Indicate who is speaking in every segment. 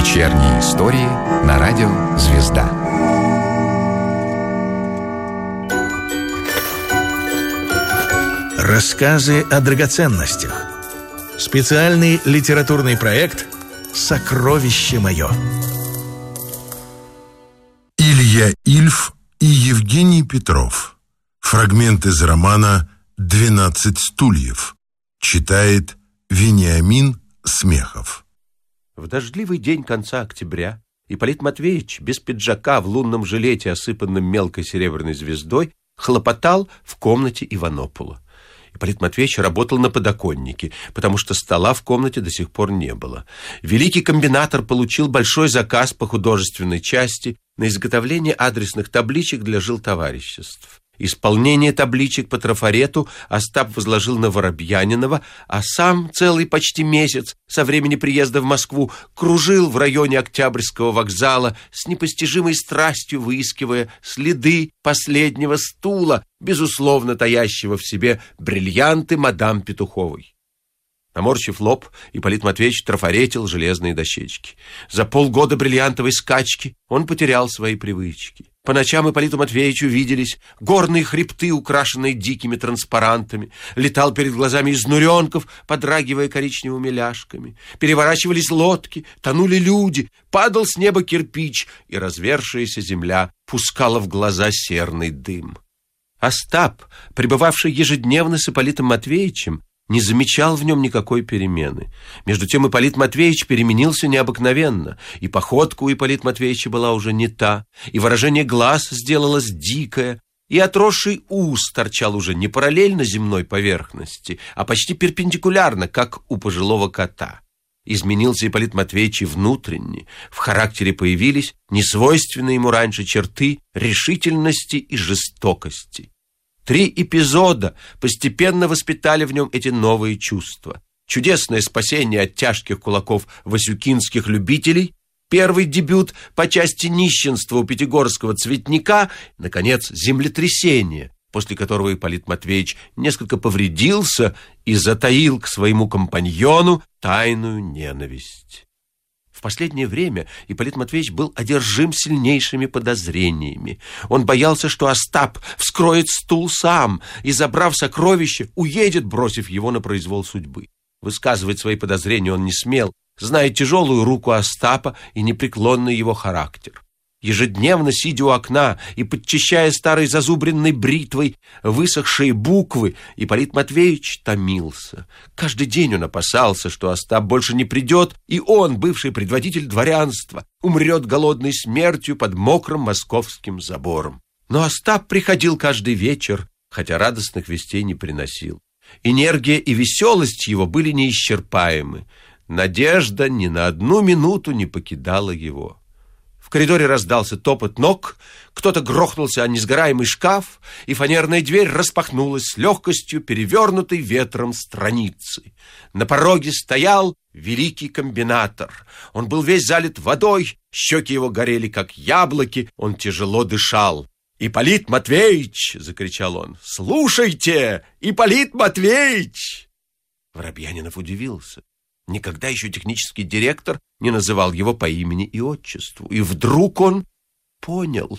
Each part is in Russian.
Speaker 1: Вечерние истории на радио «Звезда».
Speaker 2: Рассказы о драгоценностях. Специальный литературный проект «Сокровище мое».
Speaker 3: Илья Ильф и Евгений Петров. Фрагмент из романа «12 стульев». Читает Вениамин Смехов.
Speaker 4: В дождливый день конца октября Ипполит Матвеевич без пиджака в лунном жилете, осыпанном мелкой серебряной звездой, хлопотал в комнате Иванопула. Ипполит Матвеевич работал на подоконнике, потому что стола в комнате до сих пор не было. Великий комбинатор получил большой заказ по художественной части на изготовление адресных табличек для жилтовариществ. Исполнение табличек по трафарету Остап возложил на Воробьянинова, а сам целый почти месяц со времени приезда в Москву кружил в районе Октябрьского вокзала с непостижимой страстью, выискивая следы последнего стула, безусловно таящего в себе бриллианты мадам Петуховой. Наморщив лоб, Ипполит Матвеевич трафаретил железные дощечки. За полгода бриллиантовой скачки он потерял свои привычки. По ночам Ипполиту Матвеевичу виделись горные хребты, украшенные дикими транспарантами. Летал перед глазами изнуренков, подрагивая коричневыми ляжками. Переворачивались лодки, тонули люди, падал с неба кирпич, и развершаяся земля пускала в глаза серный дым. Остап, пребывавший ежедневно с Ипполитом Матвеевичем, не замечал в нем никакой перемены. Между тем Ипполит Матвеевич переменился необыкновенно, и походка у Ипполита Матвеевича была уже не та, и выражение глаз сделалось дикое, и отросший ус торчал уже не параллельно земной поверхности, а почти перпендикулярно, как у пожилого кота. Изменился Ипполит Матвеевич и внутренне. В характере появились несвойственные ему раньше черты решительности и жестокости. 3 эпизода постепенно воспитали в нем эти новые чувства. Чудесное спасение от тяжких кулаков васюкинских любителей, первый дебют по части нищенства у пятигорского цветника, наконец, землетрясение, после которого Ипполит Матвеевич несколько повредился и затаил к своему компаньону тайную ненависть. В последнее время Ипполит Матвеевич был одержим сильнейшими подозрениями. Он боялся, что Остап вскроет стул сам и, забрав сокровище, уедет, бросив его на произвол судьбы. Высказывать свои подозрения он не смел, зная тяжелую руку Остапа и непреклонный его характер. Ежедневно, сидя у окна и подчищая старой зазубренной бритвой высохшие буквы, Ипполит Матвеевич томился. Каждый день он опасался, что Остап больше не придет, и он, бывший предводитель дворянства, умрет голодной смертью под мокрым московским забором. Но Остап приходил каждый вечер, хотя радостных вестей не приносил. Энергия и веселость его были неисчерпаемы. Надежда ни на одну минуту не покидала его. В коридоре раздался топот ног, кто-то грохнулся о несгораемый шкаф, и фанерная дверь распахнулась с легкостью перевернутой ветром страницы. На пороге стоял великий комбинатор. Он был весь залит водой, щеки его горели, как яблоки, он тяжело дышал. «Ипполит Матвеевич!» — закричал он. «Слушайте! Ипполит Матвеевич!» Воробьянинов удивился. Никогда еще технический директор не называл его по имени и отчеству. И вдруг он понял.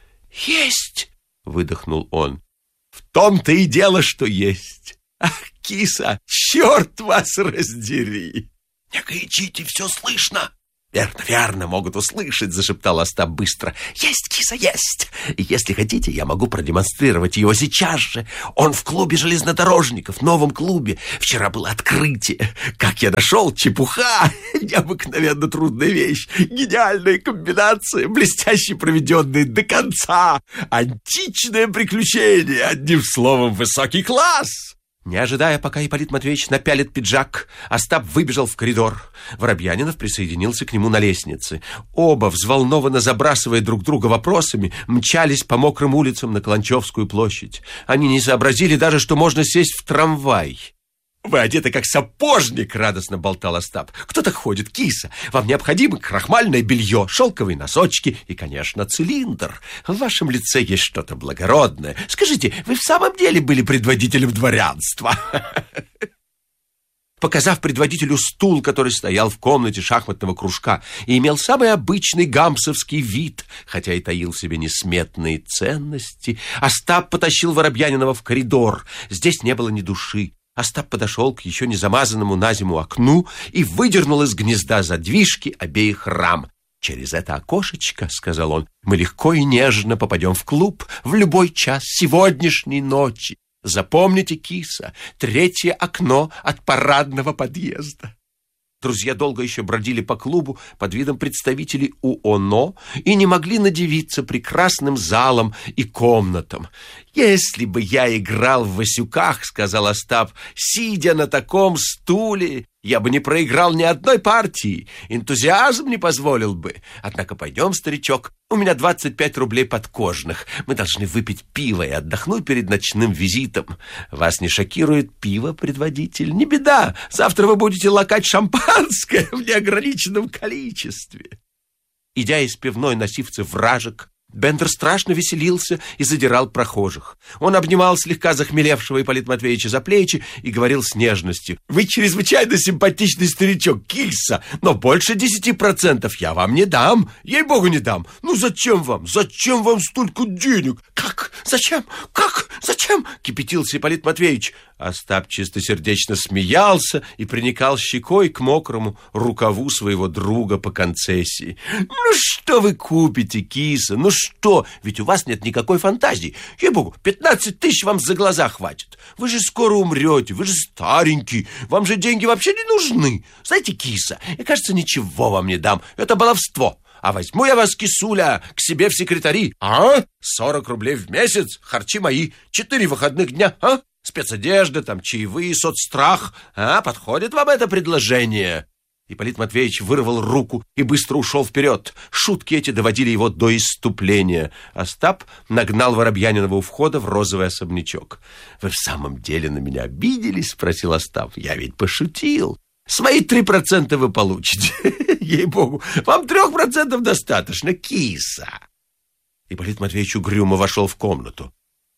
Speaker 4: «Есть!» — выдохнул он. «В том-то и дело, что есть. Ах, киса, черт вас раздери!» «Не кричите, все слышно!» «Верно, верно, могут услышать», — зашептал Остап быстро. «Есть, киса, есть! И если хотите, я могу продемонстрировать его сейчас же. Он в клубе железнодорожников, новом клубе. Вчера было открытие. Как я нашел, чепуха! Необыкновенно трудная вещь. Гениальная комбинация, блестяще проведенная до конца. Античное приключение, одним словом, высокий класс!» Не ожидая, пока Ипполит Матвеевич напялит пиджак, Остап выбежал в коридор. Воробьянинов присоединился к нему на лестнице. Оба, взволнованно забрасывая друг друга вопросами, мчались по мокрым улицам на Каланчевскую площадь. Они не сообразили даже, что можно сесть в трамвай. «Вы одеты как сапожник!» — радостно болтал Остап. «Кто так ходит, киса? Вам необходимо крахмальное белье, шелковые носочки и, конечно, цилиндр. В вашем лице есть что-то благородное. Скажите, вы в самом деле были предводителем дворянства?» показав предводителю стул, который стоял в комнате шахматного кружка и имел самый обычный гамсовский вид, хотя и таил в себе несметные ценности, Остап потащил Воробьянинова в коридор. Здесь не было ни души. Остап подошел к еще не замазанному на зиму окну и выдернул из гнезда задвижки обеих рам. «Через это окошечко, — сказал он, — мы легко и нежно попадем в клуб в любой час сегодняшней ночи. Запомните, киса, 3-е окно от парадного подъезда». Друзья долго еще бродили по клубу под видом представителей УОНО и не могли надивиться прекрасным залам и комнатам. «Если бы я играл в Васюках, — сказал Остап, — сидя на таком стуле, я бы не проиграл ни одной партии, энтузиазм не позволил бы. Однако пойдем, старичок, у меня 25 рублей подкожных. Мы должны выпить пиво и отдохнуть перед ночным визитом. Вас не шокирует пиво, предводитель? Не беда, завтра вы будете лакать шампанское в неограниченном количестве». Идя из пивной на сивце вражек, Бендер страшно веселился и задирал прохожих. Он обнимал слегка захмелевшего Ипполита Матвеевича за плечи и говорил с нежностью: «Вы чрезвычайно симпатичный старичок, киса, но больше 10% я вам не дам, ей-богу, не дам. Ну зачем вам? Зачем вам столько денег? Как? Зачем? Как? Зачем?» кипятился Ипполит Матвеевич. Остап чистосердечно смеялся и приникал щекой к мокрому рукаву своего друга по концессии. «Ну что вы купите, киса? Ну что? Ведь у вас нет никакой фантазии. Ей-богу, 15 тысяч вам за глаза хватит. Вы же скоро умрете, вы же старенький. Вам же деньги вообще не нужны. Знаете, киса, я, кажется, ничего вам не дам. Это баловство. А возьму я вас, кисуля, к себе в секретари. 40 рублей в месяц, харчи мои, 4 выходных дня, спецодежда, там, чаевые, соцстрах. Подходит вам это предложение?» Ипполит Матвеевич вырвал руку и быстро ушел вперед. Шутки эти доводили его до исступления. Остап нагнал Воробьянинова у входа в розовый особнячок. «Вы в самом деле на меня обиделись?» — спросил Остап. «Я ведь пошутил. Свои 3% вы получите. Ей-богу, вам 3% достаточно, киса». Ипполит Матвеевич угрюмо вошел в комнату.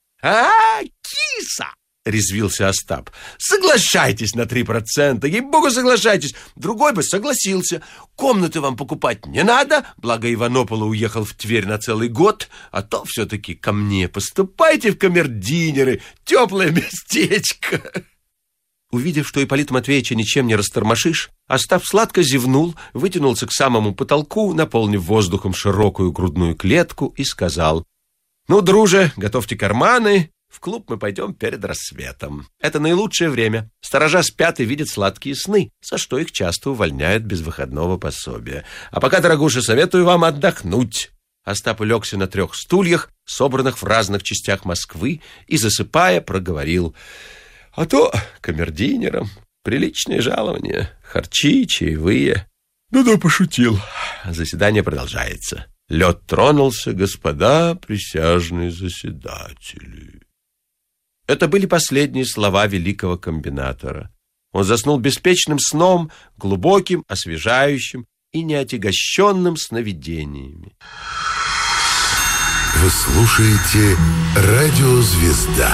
Speaker 4: Киса! — резвился Остап. «Соглашайтесь на 3%, ей-богу, соглашайтесь. Другой бы согласился. Комнаты вам покупать не надо, благо Иванополо уехал в Тверь на целый год, а то все-таки ко мне поступайте в камердинеры, теплое местечко». Увидев, что Ипполита Матвеевича ничем не растормошишь, Остап сладко зевнул, вытянулся к самому потолку, наполнив воздухом широкую грудную клетку и сказал: «Ну, друже, готовьте карманы. В клуб мы пойдем перед рассветом. Это наилучшее время. Сторожа спят и видят сладкие сны, за что их часто увольняют без выходного пособия. А пока, дорогуша, советую вам отдохнуть». Остап улегся на 3 стульях, собранных в разных частях Москвы, и, засыпая, проговорил: «А то камердинерам приличное жалование, харчи, чаевые». «Ну да, пошутил. Заседание продолжается. Лед тронулся, господа присяжные заседатели». Это были последние слова великого комбинатора. Он заснул беспечным сном, глубоким, освежающим и неотягощенным сновидениями.
Speaker 3: Вы слушаете «Радио Звезда».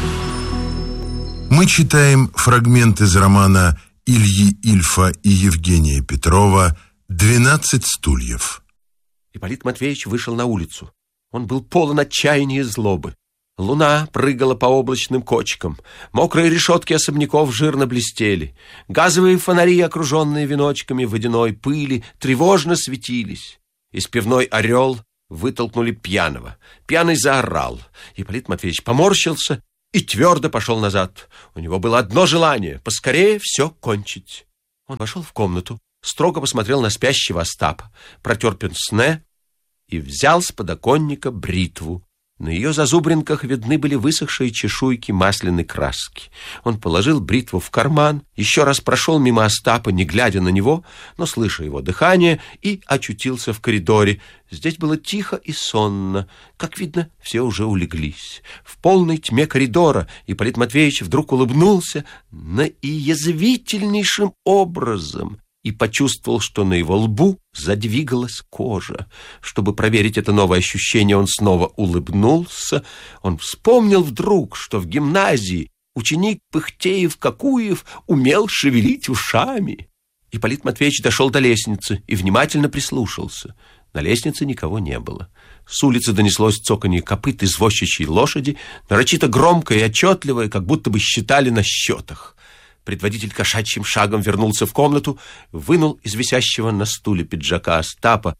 Speaker 3: Мы читаем фрагмент из романа Ильи Ильфа и Евгения Петрова «12 стульев».
Speaker 4: Ипполит Матвеевич вышел на улицу. Он был полон отчаяния и злобы. Луна прыгала по облачным кочкам. Мокрые решетки особняков жирно блестели. Газовые фонари, окруженные веночками водяной пыли, тревожно светились. Из пивной «Орел» вытолкнули пьяного. Пьяный заорал. Ипполит Матвеевич поморщился и твердо пошел назад. У него было одно желание — поскорее все кончить. Он вошел в комнату, строго посмотрел на спящего Остапа, протер пенсне и взял с подоконника бритву. На ее зазубринках видны были высохшие чешуйки масляной краски. Он положил бритву в карман, еще раз прошел мимо Остапа, не глядя на него, но слыша его дыхание, и очутился в коридоре. Здесь было тихо и сонно. Как видно, все уже улеглись. В полной тьме коридора Ипполит Матвеевич вдруг улыбнулся наиязвительнейшим образом и почувствовал, что на его лбу задвигалась кожа. Чтобы проверить это новое ощущение, он снова улыбнулся. Он вспомнил вдруг, что в гимназии ученик Пыхтеев-Какуев умел шевелить ушами. Ипполит Матвеевич дошел до лестницы и внимательно прислушался. На лестнице никого не было. С улицы донеслось цоканье копыт извозчичьей лошади, нарочито громкое и отчетливое, как будто бы считали на счетах. Предводитель кошачьим шагом вернулся в комнату, вынул из висящего на стуле пиджака Остапа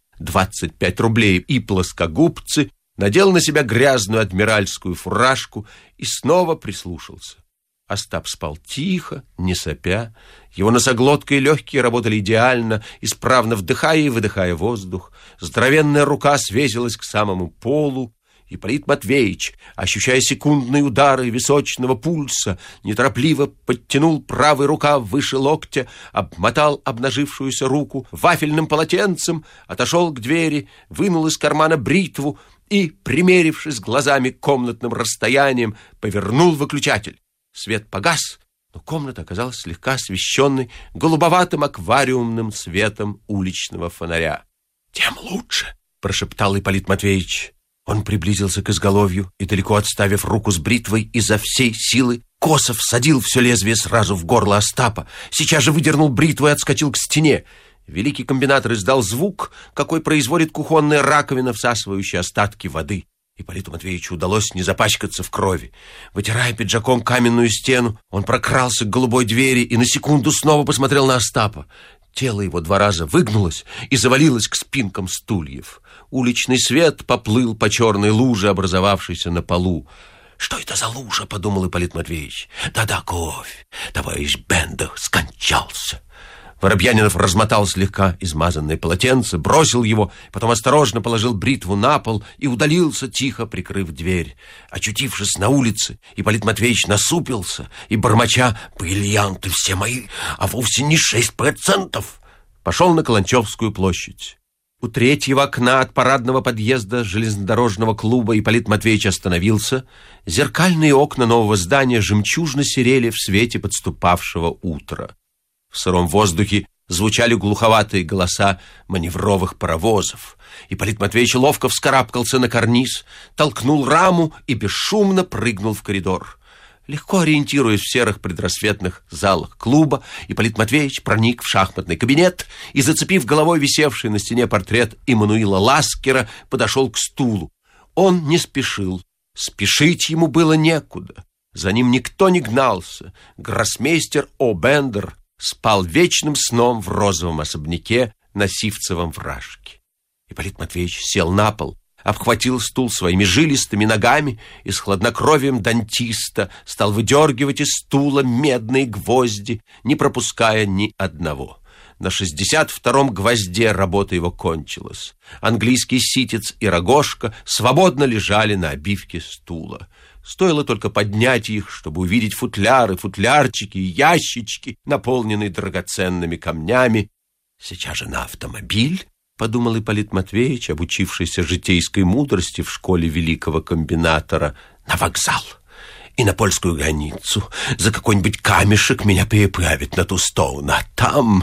Speaker 4: 25 рублей и плоскогубцы, надел на себя грязную адмиральскую фуражку и снова прислушался. Остап спал тихо, не сопя. Его носоглотка и легкие работали идеально, исправно вдыхая и выдыхая воздух. Здоровенная рука свесилась к самому полу. Ипполит Матвеевич, ощущая секундные удары височного пульса, неторопливо подтянул правый рукав выше локтя, обмотал обнажившуюся руку вафельным полотенцем, отошел к двери, вынул из кармана бритву и, примерившись глазами комнатным расстоянием, повернул выключатель. Свет погас, но комната оказалась слегка освещенной голубоватым аквариумным светом уличного фонаря. «Тем лучше», — прошептал Ипполит Матвеевич. Он приблизился к изголовью и, далеко отставив руку с бритвой, изо всей силы косо всадил все лезвие сразу в горло Остапа. Сейчас же выдернул бритву и отскочил к стене. Великий комбинатор издал звук, какой производит кухонная раковина, всасывающая остатки воды. Ипполиту Матвеевичу удалось не запачкаться в крови. Вытирая пиджаком каменную стену, он прокрался к голубой двери и на секунду снова посмотрел на Остапа. Тело его 2 раза выгнулось и завалилось к спинкам стульев. Уличный свет поплыл по черной луже, образовавшейся на полу. «Что это за лужа?» — подумал Ипполит Матвеевич. «Да-да, кровь. Товарищ Бендер скончался». Воробьянинов размотал слегка измазанное полотенце, бросил его, потом осторожно положил бритву на пол и удалился, тихо прикрыв дверь. Очутившись на улице, Ипполит Матвеевич насупился и, бормоча «бриллианты все мои, а вовсе не 6%, пошел на Каланчевскую площадь. У 3-го окна от парадного подъезда железнодорожного клуба Ипполит Матвеевич остановился. Зеркальные окна нового здания жемчужно серели в свете подступавшего утра. В сыром воздухе звучали глуховатые голоса маневровых паровозов. Ипполит Матвеевич ловко вскарабкался на карниз, толкнул раму и бесшумно прыгнул в коридор. Легко ориентируясь в серых предрассветных залах клуба, Ипполит Матвеевич проник в шахматный кабинет и, зацепив головой висевший на стене портрет Иммануила Ласкера, подошел к стулу. Он не спешил. Спешить ему было некуда. За ним никто не гнался. Гроссмейстер О. Бендер спал вечным сном в розовом особняке на сивцевом вражке. Ипполит Матвеевич сел на пол, обхватил стул своими жилистыми ногами и с хладнокровием дантиста стал выдергивать из стула медные гвозди, не пропуская ни одного. На 62-м гвозде работа его кончилась. Английский ситец и рогожка свободно лежали на обивке стула. Стоило только поднять их, чтобы увидеть футляры, футлярчики и ящички, наполненные драгоценными камнями. «Сейчас же на автомобиль», — подумал Ипполит Матвеевич, обучившийся житейской мудрости в школе великого комбинатора, «на вокзал и на польскую границу. За какой-нибудь камешек меня переправят на ту сторону, а там...»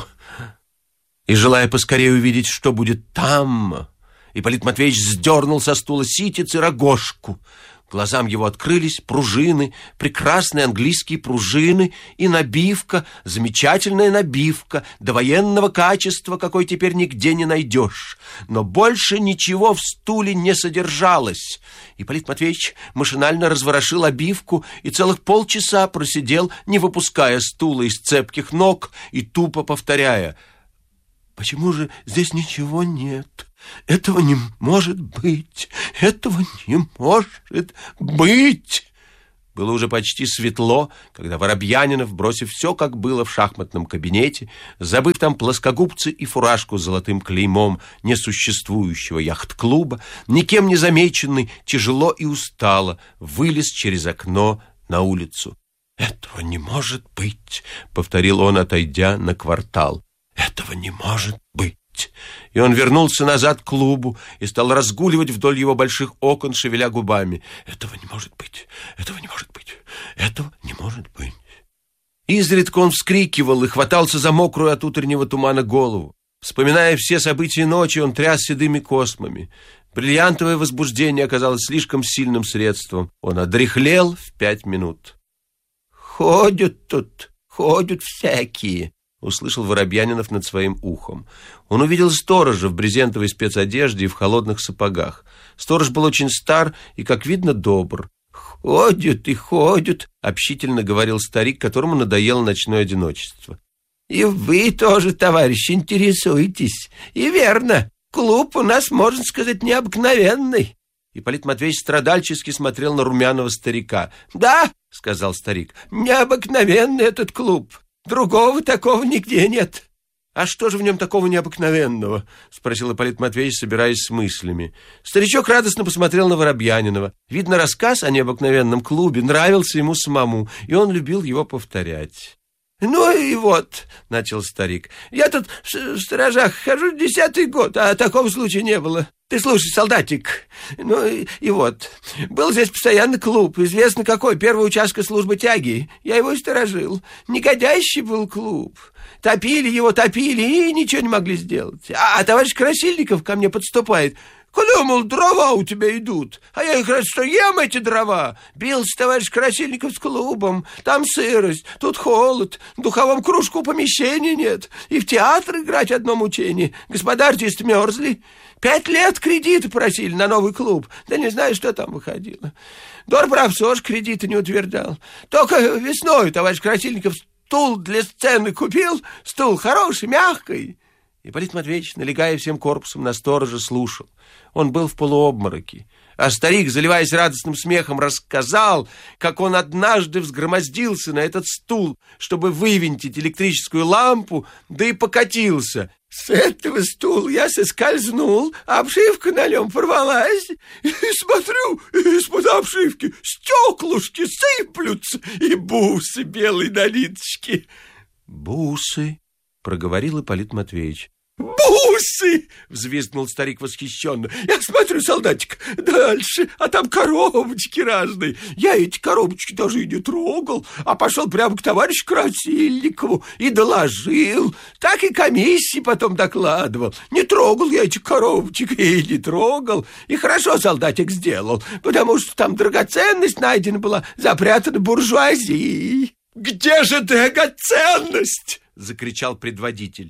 Speaker 4: И, желая поскорее увидеть, что будет там, Ипполит Матвеевич сдернул со стула ситец и рогожку. Глазам его открылись пружины, прекрасные английские пружины и набивка, замечательная набивка, довоенного качества, какой теперь нигде не найдешь. Но больше ничего в стуле не содержалось. Ипполит Матвеевич машинально разворошил обивку и целых полчаса просидел, не выпуская стула из цепких ног и тупо повторяя: «Почему же здесь ничего нет? Этого не может быть! Этого не может быть!» Было уже почти светло, когда Воробьянинов, бросив все, как было в шахматном кабинете, забыв там плоскогубцы и фуражку с золотым клеймом несуществующего яхт-клуба, никем не замеченный, тяжело и устало вылез через окно на улицу. «Этого не может быть!» — повторил он, отойдя на квартал. «Этого не может быть!» И он вернулся назад к клубу и стал разгуливать вдоль его больших окон, шевеля губами. «Этого не может быть! Этого не может быть! Этого не может быть!» Изредка он вскрикивал и хватался за мокрую от утреннего тумана голову. Вспоминая все события ночи, он тряс седыми космами. Бриллиантовое возбуждение оказалось слишком сильным средством. Он одряхлел в 5 минут. ходят всякие», — услышал Воробьянинов над своим ухом. Он увидел сторожа в брезентовой спецодежде и в холодных сапогах. Сторож был очень стар и, как видно, добр. «Ходят и ходят», — общительно говорил старик, которому надоело ночное одиночество. «И вы тоже, товарищ, интересуетесь. И верно, клуб у нас, можно сказать, необыкновенный». Ипполит Матвеевич страдальчески смотрел на румяного старика. «Да, — сказал старик, — необыкновенный этот клуб. Другого такого нигде нет». «А что же в нем такого необыкновенного?» — спросил Ипполит Матвеевич, собираясь с мыслями. Старичок радостно посмотрел на Воробьянинова. Видно, рассказ о необыкновенном клубе нравился ему самому, и он любил его повторять. «Ну и вот, — начал старик, — я тут в сторожах хожу 10-й год, а такого случая не было. Ты слушай, солдатик, ну и вот, был здесь постоянно клуб, известно какой, первый участок службы тяги, я его и сторожил. Негодящий был клуб. Топили его, и ничего не могли сделать. А товарищ Красильников ко мне подступает. Куда, мол, дрова у тебя идут? А я их раз что, ем эти дрова? Бился товарищ Красильников с клубом. Там сырость, тут холод, в духовом кружку помещения нет. И в театр играть одно мучение. Господа артисты мерзли. 5 лет кредиты просили на новый клуб. Да не знаю, что там выходило. Дорправсош кредиты не утверждал. Только весной товарищ Красильников стул для сцены купил. Стул хороший, мягкий. Ипполит Матвеевич, налегая всем корпусом на сторожа, слушал. Он был в полуобмороке. А старик, заливаясь радостным смехом, рассказал, как он однажды взгромоздился на этот стул, чтобы вывинтить электрическую лампу, да и покатился. С этого стула я соскользнул, обшивка на нем порвалась, и смотрю, из-под обшивки стеклушки сыплются, и бусы белые на ниточке. «Бусы», — проговорил Ипполит Матвеевич. «Бусы!» — взвизгнул старик восхищенно. «Я смотрю, солдатик, дальше, а там коробочки разные. Я эти коробочки даже и не трогал, а пошел прямо к товарищу Красильникову и доложил. Так и комиссии потом докладывал. Не трогал я эти коробочки и не трогал. И хорошо солдатик сделал, потому что там драгоценность найдена была, запрятана буржуазией». «Где же драгоценность?» — закричал предводитель.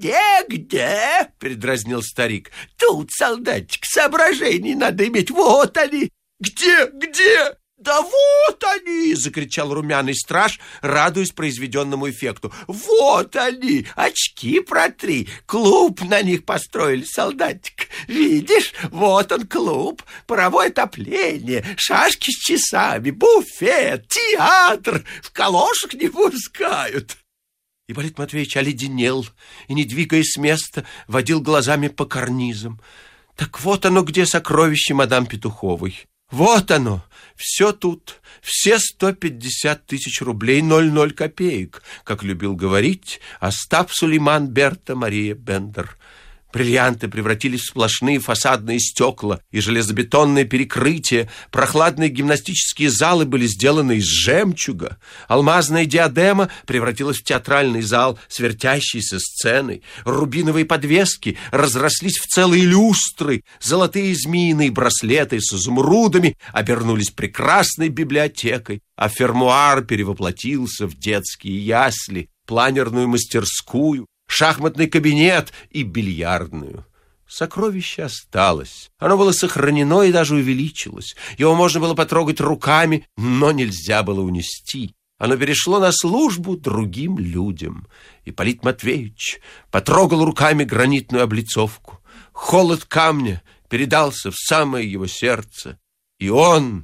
Speaker 4: «Где?» — передразнил старик. «Тут, солдатик, соображений надо иметь. Вот они!» «Где? «Да вот они!» — закричал румяный страж, радуясь произведенному эффекту. «Вот они! Очки протри! Клуб на них построили, солдатик! Видишь, вот он клуб, паровое отопление, шашки с часами, буфет, театр! В калошах не пускают!» Ипполит Матвеевич оледенел и, не двигаясь с места, водил глазами по карнизам. Так вот оно где сокровище мадам Петуховой. Вот оно, все тут, все 150 тысяч рублей 00 копеек, как любил говорить Остап Сулейман Берта Мария Бендер. Бриллианты превратились в сплошные фасадные стекла и железобетонные перекрытия. Прохладные гимнастические залы были сделаны из жемчуга. Алмазная диадема превратилась в театральный зал с вертящейся сценой. Рубиновые подвески разрослись в целые люстры. Золотые змеиные браслеты с изумрудами обернулись прекрасной библиотекой, а фермуар перевоплотился в детские ясли, планерную мастерскую, шахматный кабинет и бильярдную. Сокровище осталось. Оно было сохранено и даже увеличилось. Его можно было потрогать руками, но нельзя было унести. Оно перешло на службу другим людям. Ипполит Матвеевич потрогал руками гранитную облицовку. Холод камня передался в самое его сердце, и он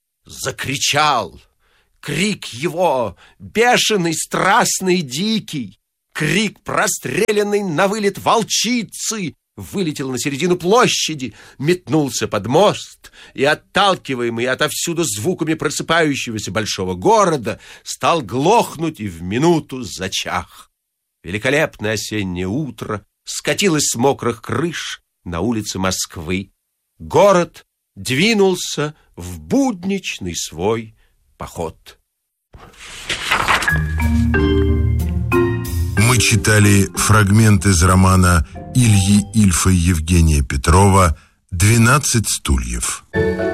Speaker 4: закричал. Крик его бешеный, страстный, дикий. Крик простреленной на вылет волчицы вылетел на середину площади, метнулся под мост и, отталкиваемый отовсюду звуками просыпающегося большого города, стал глохнуть и в минуту зачах. Великолепное осеннее утро скатилось с мокрых крыш на улицы Москвы. Город двинулся в будничный свой поход.
Speaker 3: Мы читали фрагмент из романа Ильи Ильфа и Евгения Петрова «12 стульев».